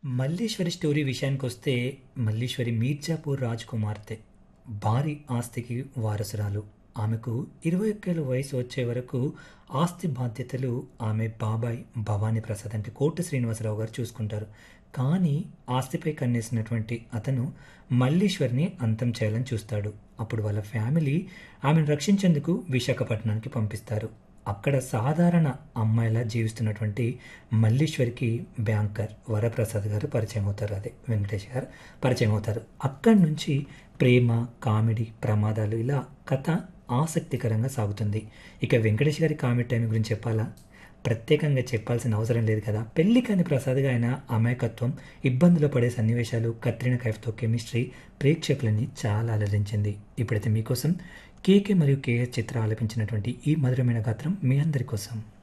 Malleswari story విషయానికొస్తే, మల్లీశ్వరి మీర్జాపూర్ రాజకుమార్తె. భారీ ఆస్తికి వారసురాలు. ఆమెకు 21 ఏళ్ల వయసు వచ్చే వరకు ఆస్తి బాధ్యతలు ఆమె బాబాయ్ భవానీ ప్రసాద్ అంటే కోట శ్రీనివాసరావు గారు చూసుకుంటారు. కానీ ఆస్తిపై కన్నేసినటువంటి అతను మల్లీశ్వరిని అంతం చేయాలని చూస్తాడు. అప్పుడు వాళ్ళ ఫ్యామిలీ ఆమెను రక్షించేందుకు విశాఖపట్నానికి పంపిస్తారు. అక్కడ సాధారణ అమ్మాయిలా జీవిస్తున్నటువంటి మల్లీశ్వరికి బ్యాంకర్ వరప్రసాద్ గారు పరిచయం అవుతారు. అదే వెంకటేష్ గారు పరిచయం అవుతారు. అక్కడి నుంచి ప్రేమ, కామెడీ, ప్రమాదాలు ఇలా కథ ఆసక్తికరంగా సాగుతుంది. ఇక వెంకటేష్ గారి కామెడీ టైం గురించి చెప్పాలా? ప్రత్యేకంగా చెప్పాల్సిన అవసరం లేదు కదా. పెళ్లి కాని ప్రసాద్గా ఆయన అమాయకత్వం, ఇబ్బందులు పడే సన్నివేశాలు, కత్రినా కైఫ్తో కెమిస్ట్రీ ప్రేక్షకులని చాలా అలరించింది. ఇప్పుడైతే మీకోసం కేకే మరియు కేఎస్ చిత్ర ఆలపించినటువంటి ఈ మధురమైన గాత్రం మీ అందరి కోసం.